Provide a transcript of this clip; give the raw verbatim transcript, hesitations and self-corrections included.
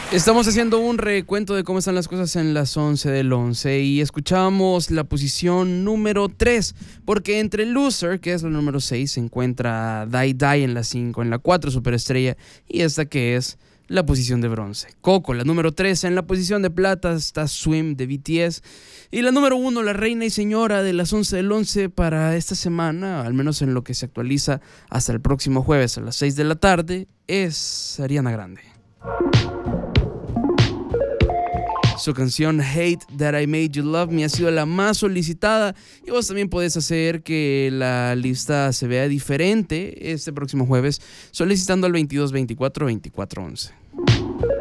Estamos haciendo un recuento de cómo están las cosas en las once del once y escuchamos la posición número tres, porque entre Loser, que es la número seis, se encuentra Die Die en la cinco, en la cuatro Superestrella y esta que es la posición de bronce. Coco, la número tres, en la posición de plata está Swim de B T S y la número uno, la reina y señora de las once del once para esta semana, al menos en lo que se actualiza hasta el próximo jueves a las seis de la tarde, es Ariana Grande. Su canción Hate That I Made You Love Me ha sido la más solicitada y vos también podés hacer que la lista se vea diferente este próximo jueves solicitando al veintidós veinticuatro veinticuatro once.